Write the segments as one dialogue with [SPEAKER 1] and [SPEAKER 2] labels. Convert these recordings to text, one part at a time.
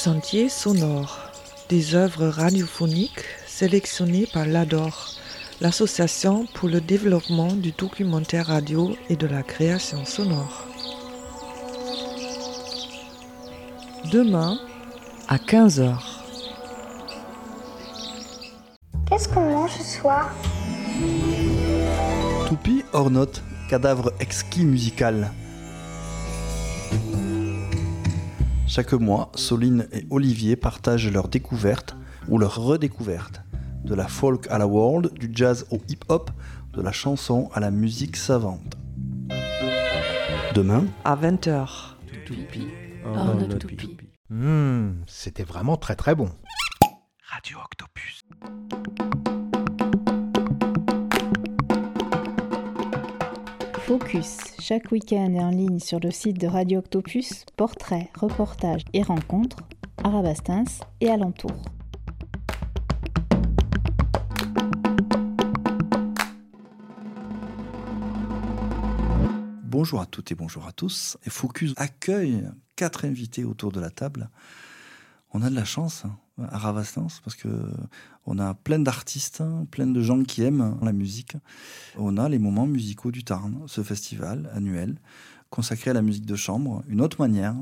[SPEAKER 1] Sentiers sonores, des œuvres radiophoniques sélectionnées par l'ADOR, l'Association pour le développement du documentaire radio et de la création sonore. Demain, à 15h.
[SPEAKER 2] Qu'est-ce qu'on mange ce soir ?
[SPEAKER 3] Toupie or not, cadavre exquis musical. Chaque mois, Soline et Olivier partagent leurs découvertes ou leurs redécouvertes. De la folk à la world, du jazz au hip-hop, de la chanson à la musique savante. Demain,
[SPEAKER 1] à 20h.
[SPEAKER 4] Toupie.
[SPEAKER 5] Toupie.
[SPEAKER 4] C'était vraiment très très bon.
[SPEAKER 3] Radio Octopus.
[SPEAKER 5] Focus, chaque week-end en ligne sur le site de Radio Octopus, portraits, reportages et rencontres à Rabastens et alentours.
[SPEAKER 3] Bonjour à toutes et bonjour à tous. Et Focus accueille 4 invités autour de la table. On a de la chance à Rabastens parce que on a plein d'artistes, plein de gens qui aiment la musique. On a les moments musicaux du Tarn, ce festival annuel consacré à la musique de chambre, une autre manière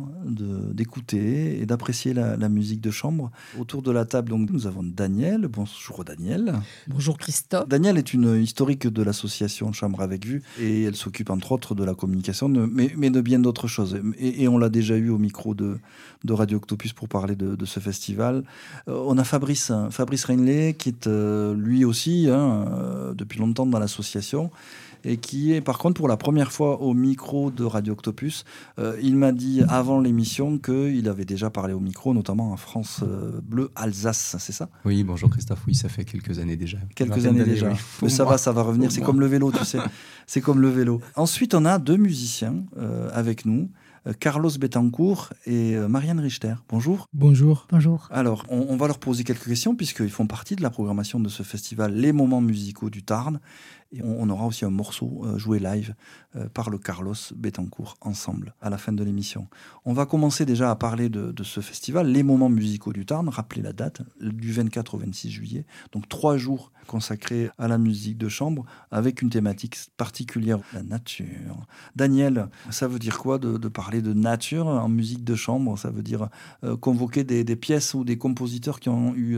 [SPEAKER 3] d'écouter et d'apprécier la musique de chambre. Autour de la table, donc, nous avons Daniel. Bonjour Daniel.
[SPEAKER 6] Bonjour Christophe.
[SPEAKER 3] Daniel est une historique de l'association Chambre avec Vue et elle s'occupe entre autres de la communication, mais de bien d'autres choses. Et on l'a déjà eu au micro de Radio Octopus pour parler de ce festival. On a Fabrice Reinley qui est lui aussi depuis longtemps dans l'association et qui est par contre pour la première fois au micro de Radio Octopus. Il m'a dit avant l'émission qu'il avait déjà parlé au micro, notamment en France Bleu Alsace, c'est ça ?
[SPEAKER 7] Oui, bonjour Christophe, oui, ça fait quelques années déjà.
[SPEAKER 3] Quelques années déjà, oui. Mais ça va revenir, c'est comme le vélo, tu sais. C'est comme le vélo. Ensuite, on a 2 musiciens avec nous. Carlos Betancourt et Marianne Richter. Bonjour.
[SPEAKER 8] Bonjour.
[SPEAKER 5] Bonjour.
[SPEAKER 3] Alors, on va leur poser quelques questions puisqu'ils font partie de la programmation de ce festival Les Moments Musicaux du Tarn. Et on aura aussi un morceau joué live par le Carlos Betancourt ensemble à la fin de l'émission. On va commencer déjà à parler de ce festival, Les Moments Musicaux du Tarn. Rappelez la date, du 24 au 26 juillet. Donc 3 jours consacrés à la musique de chambre avec une thématique particulière, la nature. Daniel, ça veut dire quoi de parler de nature en musique de chambre ? Ça veut dire convoquer des pièces ou des compositeurs qui ont eu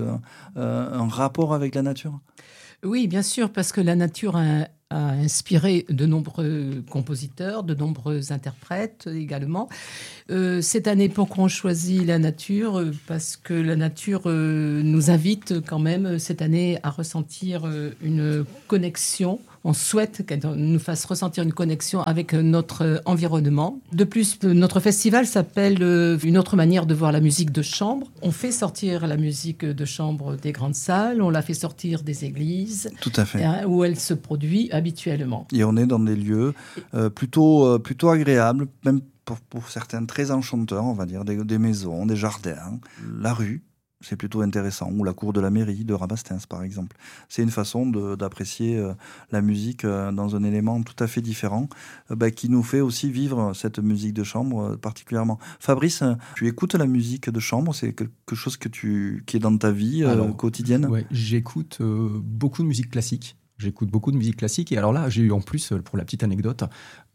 [SPEAKER 3] un rapport avec la nature ?
[SPEAKER 6] Oui, bien sûr, parce que la nature a inspiré de nombreux compositeurs, de nombreux interprètes également. Cette année, pourquoi on choisit la nature ? Parce que la nature nous invite quand même cette année à ressentir une connexion. On souhaite qu'elle nous fasse ressentir une connexion avec notre environnement. De plus, notre festival s'appelle Une autre manière de voir la musique de chambre. On fait sortir la musique de chambre des grandes salles, on la fait sortir des églises.
[SPEAKER 3] Tout à fait.
[SPEAKER 6] Où elle se produit habituellement.
[SPEAKER 3] Et on est dans des lieux plutôt agréables, même pour certains très enchanteurs, on va dire, des maisons, des jardins, la rue. C'est plutôt intéressant, ou la cour de la mairie de Rabastens, par exemple. C'est une façon d'apprécier la musique dans un élément tout à fait différent, qui nous fait aussi vivre cette musique de chambre particulièrement. Fabrice, tu écoutes la musique de chambre ? C'est quelque chose qui est dans ta vie quotidienne ?
[SPEAKER 7] Ouais, j'écoute beaucoup de musique classique. J'écoute beaucoup de musique classique. Et alors là, j'ai eu en plus, pour la petite anecdote,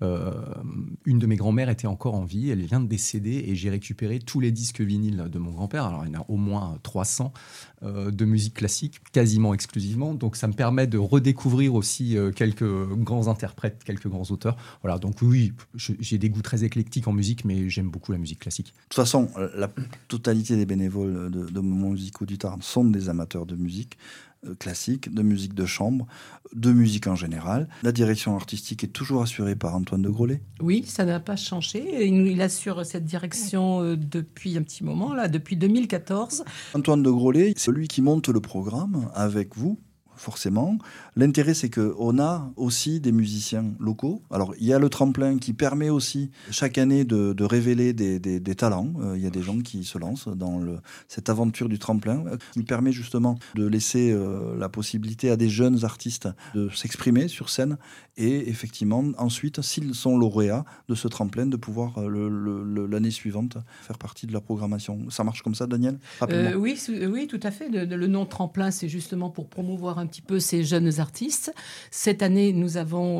[SPEAKER 7] une de mes grand-mères était encore en vie. Elle vient de décéder et j'ai récupéré tous les disques vinyles de mon grand-père. Alors, il y en a au moins 300 de musique classique, quasiment exclusivement. Donc, ça me permet de redécouvrir aussi quelques grands interprètes, quelques grands auteurs. Voilà, donc oui, j'ai des goûts très éclectiques en musique, mais j'aime beaucoup la musique classique.
[SPEAKER 3] De toute façon, la totalité des bénévoles de Moments Musicaux du Tarn sont des amateurs de musique classique, de musique de chambre, de musique en général. La direction artistique est toujours assurée par Antoine de Grolet.
[SPEAKER 6] Oui, ça n'a pas changé. Il assure cette direction depuis un petit moment, là, depuis 2014.
[SPEAKER 3] Antoine de Grolet, c'est lui qui monte le programme avec vous, forcément. L'intérêt, c'est qu'on a aussi des musiciens locaux. Alors, il y a le tremplin qui permet aussi, chaque année, de révéler des talents. Il y a des gens qui se lancent dans cette aventure du tremplin, qui permet justement de laisser la possibilité à des jeunes artistes de s'exprimer sur scène et effectivement, ensuite, s'ils sont lauréats de ce tremplin, de pouvoir l'année suivante faire partie de la programmation. Ça marche comme ça, Daniel ?
[SPEAKER 6] Oui, tout à fait. Le nom tremplin, c'est justement pour promouvoir un petit peu ces jeunes artistes. Cette année, nous avons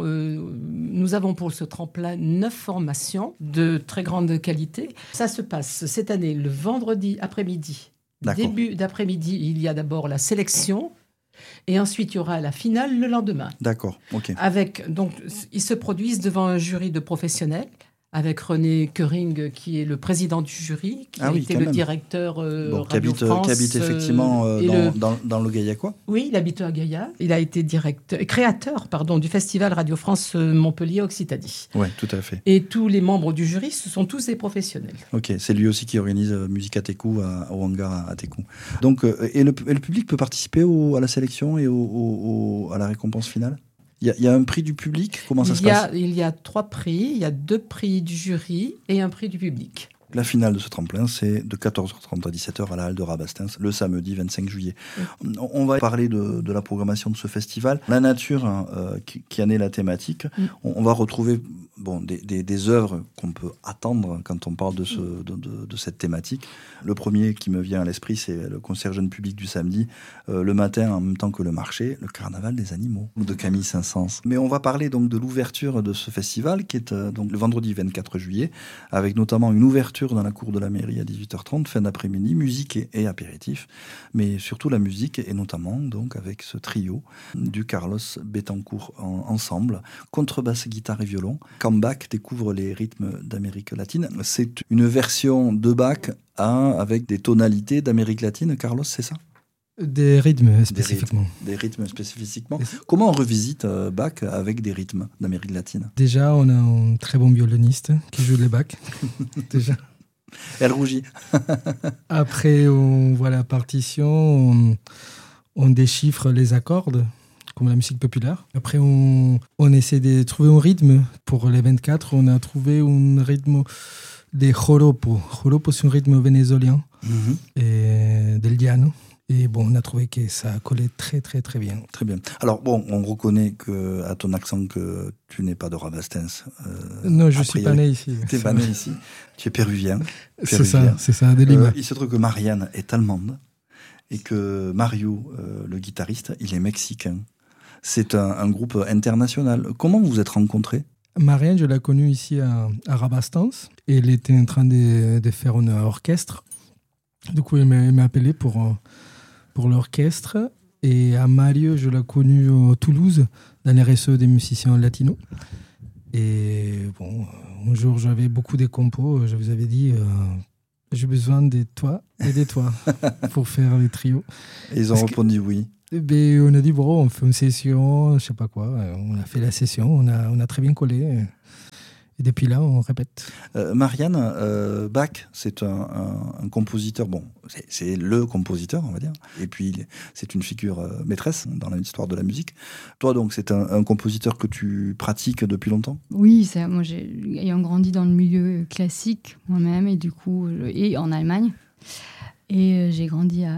[SPEAKER 6] pour ce tremplin 9 formations de très grande qualité. Ça se passe cette année le vendredi après-midi.
[SPEAKER 3] D'accord.
[SPEAKER 6] Début d'après-midi, il y a d'abord la sélection. Et ensuite, il y aura la finale le lendemain.
[SPEAKER 3] D'accord, ok.
[SPEAKER 6] Donc, ils se produisent devant un jury de professionnels, avec René Kering, qui est le président du jury, qui a été le directeur Radio France.
[SPEAKER 3] Qui habite effectivement dans le Gaillacois.
[SPEAKER 6] Oui, il habite à Gaillac. Il a été créateur du Festival Radio France Montpellier-Occitanie.
[SPEAKER 3] Oui, tout à fait.
[SPEAKER 6] Et tous les membres du jury, ce sont tous des professionnels.
[SPEAKER 3] Ok, c'est lui aussi qui organise Musique à Técou, au hangar à Técou. Donc, et le public peut participer à la sélection et à la récompense finale ? Il y a un prix du public ? Comment ça se passe ?
[SPEAKER 6] Il y a 3 prix. Il y a 2 prix du jury et un prix du public.
[SPEAKER 3] La finale de ce tremplin, c'est de 14h30 à 17h à la Halle de Rabastens, le samedi 25 juillet. Oui. On va parler de la programmation de ce festival. La nature, qui en est la thématique. On va retrouver des œuvres qu'on peut attendre quand on parle de cette thématique. Le premier qui me vient à l'esprit, c'est le concert jeune public du samedi, le matin en même temps que le marché, le carnaval des animaux, de Camille Saint-Saëns. Mais on va parler donc de l'ouverture de ce festival, qui est donc le vendredi 24 juillet, avec notamment une ouverture dans la cour de la mairie à 18h30, fin d'après-midi, musique et apéritif, mais surtout la musique, et notamment donc avec ce trio du Carlos Betancourt ensemble, contrebasse, guitare et violon. Quand Bach découvre les rythmes d'Amérique latine, c'est une version de Bach avec des tonalités d'Amérique latine. Carlos, c'est ça ?
[SPEAKER 8] Des rythmes spécifiquement.
[SPEAKER 3] Des rythmes spécifiquement. Comment on revisite Bach avec des rythmes d'Amérique latine ?
[SPEAKER 8] Déjà, on a un très bon violoniste qui joue les Bach. Déjà.
[SPEAKER 3] Elle rougit.
[SPEAKER 8] Après, on voit la partition, on déchiffre les accords, comme la musique populaire. Après, on essaie de trouver un rythme. Pour les 24, on a trouvé un rythme des joropo. Joropo, c'est un rythme vénézuélien et del llano. Et on a trouvé que ça collait très, très, très bien.
[SPEAKER 3] Très bien. Alors, on reconnaît à ton accent que tu n'es pas de Rabastens.
[SPEAKER 8] Non, je ne suis pas né ici.
[SPEAKER 3] Tu n'es pas né ici. Tu es péruvien.
[SPEAKER 8] C'est ça, de Lima.
[SPEAKER 3] Il se trouve que Marianne est allemande et que Mario, le guitariste, il est mexicain. C'est un groupe international. Comment vous vous êtes rencontrés ?
[SPEAKER 8] Marianne, je l'ai connue ici à Rabastens. Et elle était en train de faire un orchestre. Du coup, elle m'a appelé pour l'orchestre. Et à Mario, je l'ai connu à Toulouse, dans les réseaux des musiciens latinos. Et un jour, j'avais beaucoup de compos. Je vous avais dit, j'ai besoin de toi et de toi pour faire les trios.
[SPEAKER 3] Et ils ont répondu oui.
[SPEAKER 8] On a dit, on fait une session, je sais pas quoi. On a fait la session, on a très bien collé. Et depuis là, on répète.
[SPEAKER 3] Marianne, Bach, c'est un compositeur, c'est le compositeur, on va dire. Et puis, c'est une figure maîtresse dans l'histoire de la musique. Toi, donc, c'est un compositeur que tu pratiques depuis longtemps ?
[SPEAKER 9] Oui, moi, ayant grandi dans le milieu classique moi-même, et du coup, et en Allemagne. Et j'ai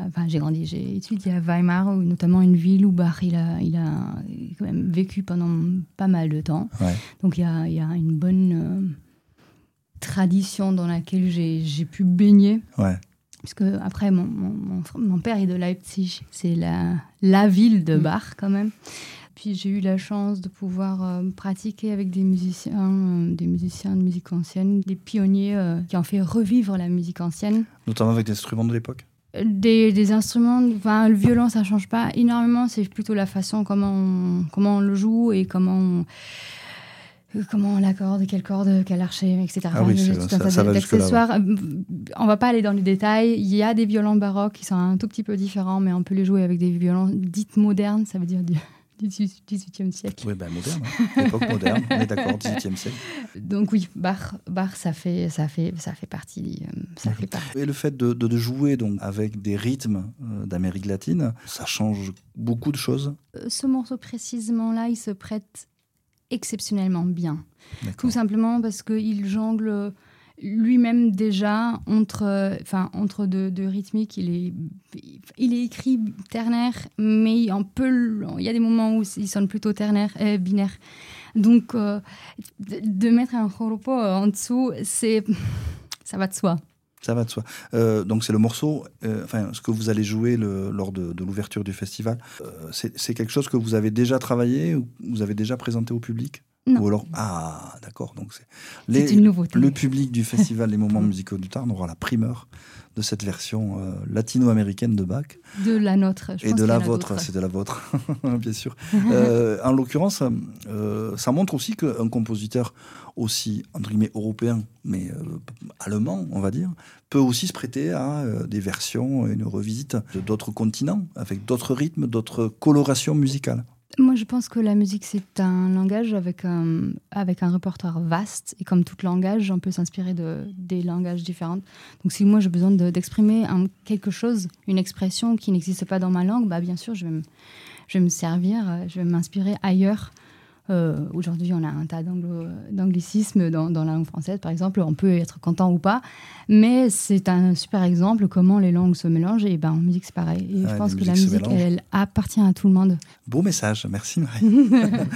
[SPEAKER 9] étudié à Weimar, notamment une ville où Bach, il a quand même vécu pendant pas mal de temps. Ouais. Donc il y a une bonne tradition dans laquelle j'ai pu baigner. Ouais. Parce que après, mon père est de Leipzig, c'est la ville de Bach quand même. Puis j'ai eu la chance de pouvoir pratiquer avec des musiciens de musique ancienne, des pionniers qui ont fait revivre la musique ancienne.
[SPEAKER 3] Notamment avec des instruments de l'époque ?
[SPEAKER 9] Des instruments, le violon, ça ne change pas énormément, c'est plutôt la façon comment on le joue et comment on l'accorde, quelle corde, quel archet, etc.
[SPEAKER 3] Ah oui, ça va
[SPEAKER 9] d'accessoires. On ne va pas aller dans les détails. Il y a des violons baroques qui sont un tout petit peu différents, mais on peut les jouer avec des violons dites modernes, ça veut dire 18e siècle.
[SPEAKER 3] Oui, moderne, hein. Époque moderne, on est d'accord, 18e siècle.
[SPEAKER 9] Donc oui, Bach ça fait partie.
[SPEAKER 3] Et le fait de jouer donc, avec des rythmes d'Amérique latine, ça change beaucoup de choses.
[SPEAKER 9] Ce morceau précisément là, il se prête exceptionnellement bien.
[SPEAKER 3] D'accord.
[SPEAKER 9] Tout simplement parce qu'il jongle lui-même déjà entre deux rythmiques. Il est écrit ternaire, mais il y a des moments où il sonne plutôt binaire. Donc, de mettre un joropo en dessous, ça va de soi.
[SPEAKER 3] Ça va de soi. Donc c'est le morceau, ce que vous allez jouer lors de l'ouverture du festival. C'est quelque chose que vous avez déjà travaillé ou vous avez déjà présenté au public ?
[SPEAKER 9] Non.
[SPEAKER 3] Ou alors, d'accord. Donc
[SPEAKER 9] c'est une nouveauté.
[SPEAKER 3] Le public du festival Les Moments Musicaux du Tarn aura la primeur de cette version latino-américaine de Bach.
[SPEAKER 9] De la nôtre, je pense.
[SPEAKER 3] Et de la vôtre, c'est de la vôtre, bien sûr. En l'occurrence, ça montre aussi qu'un compositeur aussi, entre guillemets, européen, mais allemand, on va dire, peut aussi se prêter à des versions, une revisite d'autres continents, avec d'autres rythmes, d'autres colorations musicales.
[SPEAKER 9] Moi, je pense que la musique, c'est un langage avec un répertoire vaste. Et comme tout langage, on peut s'inspirer des langages différents. Donc, si moi, j'ai besoin d'exprimer quelque chose, une expression qui n'existe pas dans ma langue, bien sûr, je vais me servir, je vais m'inspirer ailleurs. Aujourd'hui, on a un tas d'anglicismes dans la langue française, par exemple. On peut être content ou pas. Mais c'est un super exemple comment les langues se mélangent. Et en musique, c'est pareil. Et je pense que la musique, elle appartient à tout le monde.
[SPEAKER 3] Beau message. Merci, Marie.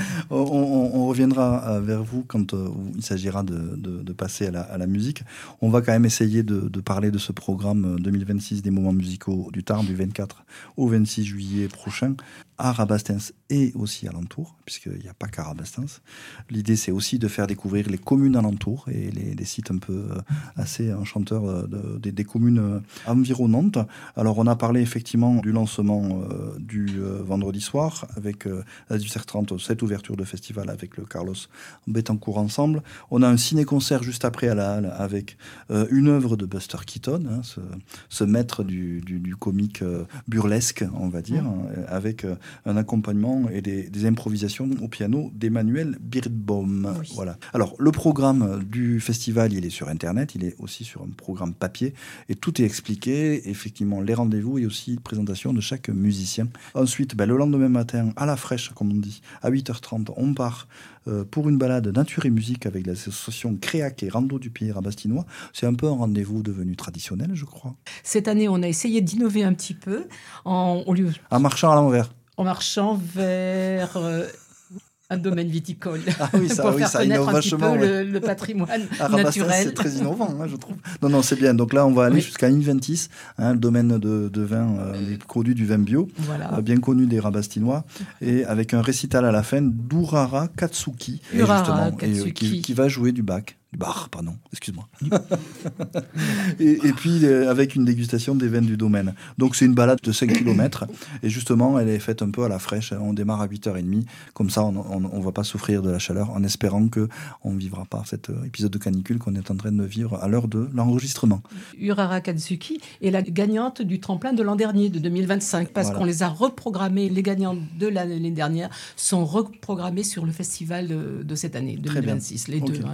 [SPEAKER 3] on reviendra vers vous quand il s'agira de passer à la musique. On va quand même essayer de parler de ce programme 2026 des Moments Musicaux du Tarn, du 24 au 26 juillet prochain, à Rabastens et aussi alentour, puisqu'il n'y a pas qu'à Rabastens. L'idée, c'est aussi de faire découvrir les communes alentours et les sites un peu assez enchanteurs des communes environnantes. Alors, on a parlé effectivement du lancement du vendredi soir avec à 18h30 cette ouverture de festival avec le Carlos Betancourt Ensemble. On a un ciné-concert juste après à la Halle avec une œuvre de Buster Keaton, ce maître du comique burlesque, on va dire, avec un accompagnement et des improvisations au piano d'Emmanuel Birnbaum. Oui. Voilà. Alors, le programme du festival, il est sur Internet, il est aussi sur un programme papier, et tout est expliqué, effectivement, les rendez-vous et aussi présentation de chaque musicien. Ensuite, le lendemain matin, à la fraîche, comme on dit, à 8h30, on part pour une balade nature et musique avec l'association Créac et Rando du Pays Rabastinois. C'est un peu un rendez-vous devenu traditionnel, je crois.
[SPEAKER 6] Cette année, on a essayé d'innover un petit peu en
[SPEAKER 3] marchant à l'envers.
[SPEAKER 6] En marchant vers un domaine viticole.
[SPEAKER 3] Ah oui, ça,
[SPEAKER 6] pour faire connaître un petit peu le patrimoine naturel.
[SPEAKER 3] C'est très innovant, je trouve. Non, c'est bien. Donc là, on va aller jusqu'à Inventis, le domaine de vin, des produits du vin bio, bien connu des Rabastinois, et avec un récital à la fin d'Urara Katsuki, qui va jouer du Bach. Excuse-moi. et puis avec une dégustation des vins du domaine. Donc c'est une balade de 5 km et justement elle est faite un peu à la fraîche. On démarre à 8h30, comme ça on va pas souffrir de la chaleur, en espérant qu'on ne vivra pas cet épisode de canicule qu'on est en train de vivre à l'heure de l'enregistrement.
[SPEAKER 6] Urara Katsuki est la gagnante du tremplin de l'an dernier, de 2025, parce qu'on les a reprogrammés. Les gagnants de l'année dernière sont reprogrammés sur le festival de cette année, 2026, les deux.